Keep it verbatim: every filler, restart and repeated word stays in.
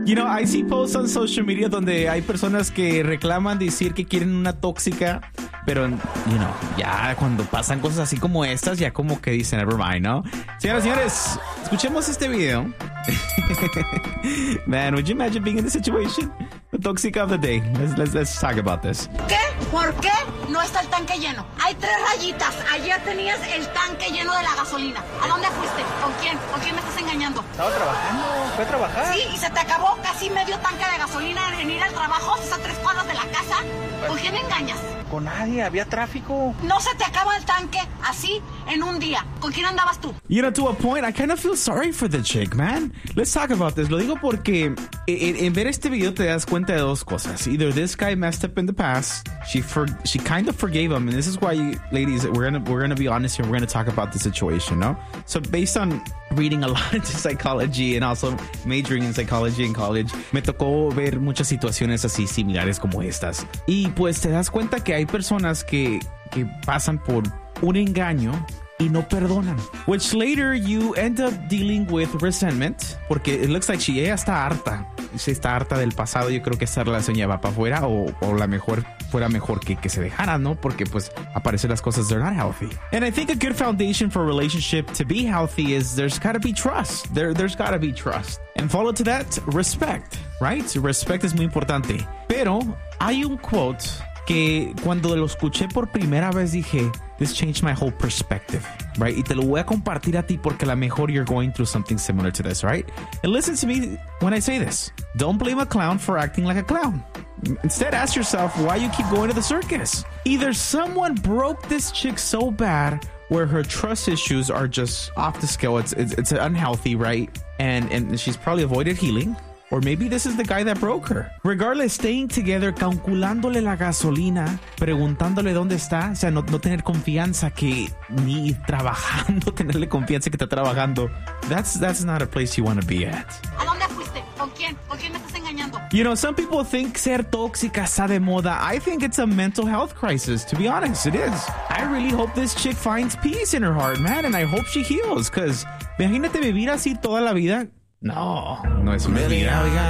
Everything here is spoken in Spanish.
You know, I see posts on social media donde hay personas que reclaman decir que quieren una tóxica, pero, you know, ya cuando pasan cosas así como estas, ya como que dicen, never mind, ¿no? Señoras y señores, escuchemos este video. Man, would you imagine being in this situation? The toxic of the day. Let's, let's, let's talk about this. ¿Qué? ¿Por qué no está el tanque lleno? Hay tres rayitas. Ayer tenías el tanque lleno de la gasolina. ¿A dónde fuiste? ¿Con quién? ¿Con quién me estás engañando? Estaba trabajando. ¿Fue a trabajar? Sí, y se te acabó casi medio tanque de gasolina en ir al trabajo. Estás a tres cuadras de la casa. ¿Con quién me engañas? Con nadie. Había tráfico. No se te acaba el tanque así en un día. ¿Con quién andabas tú? You know, to a point, I kind of feel sorry for the chick, man. Let's talk about this. Lo digo porque en, en ver este video te das cuenta de dos cosas. Either this guy messed up in the past, she for, she kind of forgave him, and this is why, you, ladies, we're gonna we're gonna be honest here. We're gonna talk about the situation, no? So based on reading a lot into psychology and also majoring in psychology in college, me tocó ver muchas situaciones así similares como estas. Y pues te das cuenta que hay personas que que pasan por un engaño y no perdonan, which later you end up dealing with resentment, porque it looks like she ella está harta, se está harta del pasado. Yo creo que esta relación ya va para afuera, o, o la mejor fuera mejor que, que se dejaran, ¿no? Porque pues aparecen las cosas, they're not healthy. And I think a good foundation for a relationship to be healthy is there's gotta be trust. There, there's gotta be trust. And follow to that, respect, right? Respect es muy importante. Pero hay un quote que cuando lo escuché por primera vez dije, this changed my whole perspective, right? Y te lo voy a compartir a ti porque a lo mejor you're going through something similar to this, right? And listen to me when I say this. Don't blame a clown for acting like a clown. Instead, ask yourself why you keep going to the circus. Either someone broke this chick so bad where her trust issues are just off the scale. It's, it's, it's unhealthy, right? And, and she's probably avoided healing. Or maybe this is the guy that broke her. Regardless, staying together, calculándole la gasolina, preguntándole dónde está, o sea, no, no tener confianza que ni trabajando, tenerle confianza que está trabajando. That's that's not a place you want to be at. ¿A dónde fuiste? ¿Con quién? ¿Con quién me estás engañando? You know, some people think ser tóxica está de moda. I think it's a mental health crisis, to be honest, it is. I really hope this chick finds peace in her heart, man, and I hope she heals, because imagínate vivir así toda la vida. No, no es mi vida, oiga.